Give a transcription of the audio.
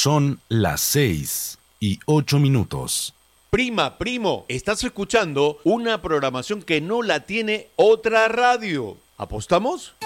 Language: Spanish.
Son las 6:08. Prima, primo, estás escuchando una programación que no la tiene otra radio. ¿Apostamos?